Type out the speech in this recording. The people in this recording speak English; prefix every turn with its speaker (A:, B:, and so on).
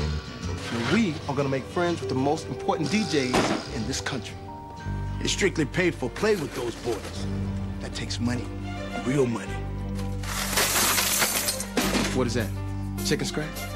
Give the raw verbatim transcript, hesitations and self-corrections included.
A: And we are gonna make friends with the most important D Js in this country.
B: It's strictly paid for play with those boys. That takes money, real money.
A: What is that? Chicken scratch?